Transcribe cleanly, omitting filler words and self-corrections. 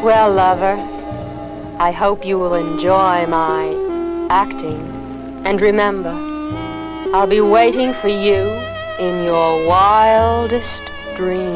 Well, lover, I hope you will enjoy my acting. And remember, I'll be waiting for you in your wildest dreams.